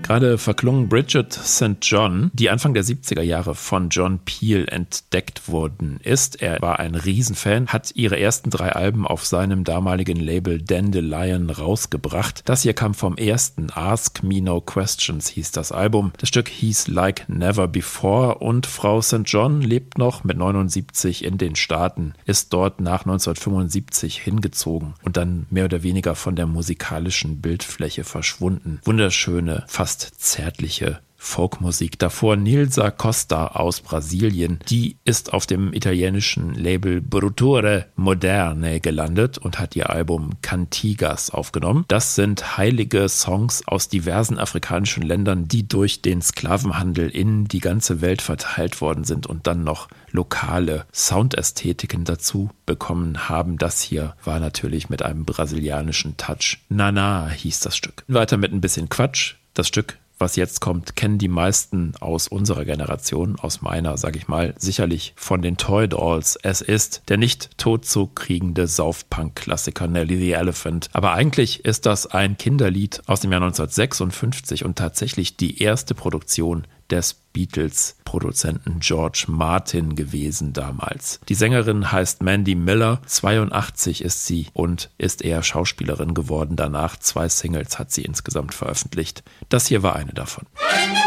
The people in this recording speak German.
Gerade verklungen Bridget St. John, die Anfang der 70er Jahre von John Peel entdeckt worden ist. Er war ein Riesenfan, hat ihre ersten 3 Alben auf seinem damaligen Label Dandelion rausgebracht. Das hier kam vom ersten, Ask Me No Questions hieß das Album. Das Stück hieß Like Never Before und Frau St. John lebt noch mit 79 in den Staaten, ist dort nach 1975 hingezogen und dann mehr oder weniger von der musikalischen Bildfläche verschwunden. Wunderschöne, fast zärtliche Folkmusik. Davor Nilsa Costa aus Brasilien. Die ist auf dem italienischen Label Brutture Moderne gelandet und hat ihr Album Cantigas aufgenommen. Das sind heilige Songs aus diversen afrikanischen Ländern, die durch den Sklavenhandel in die ganze Welt verteilt worden sind und dann noch lokale Soundästhetiken dazu bekommen haben. Das hier war natürlich mit einem brasilianischen Touch. Nana hieß das Stück. Weiter mit ein bisschen Quatsch. Das Stück, was jetzt kommt, kennen die meisten aus unserer Generation, aus meiner, sag ich mal, sicherlich von den Toy Dolls. Es ist der nicht totzukriegende Saufpunk-Klassiker Nelly the Elephant. Aber eigentlich ist das ein Kinderlied aus dem Jahr 1956 und tatsächlich die erste Produktion des Beatles-Produzenten George Martin gewesen damals. Die Sängerin heißt Mandy Miller, 82 ist sie und ist eher Schauspielerin geworden. Danach 2 Singles hat sie insgesamt veröffentlicht. Das hier war eine davon.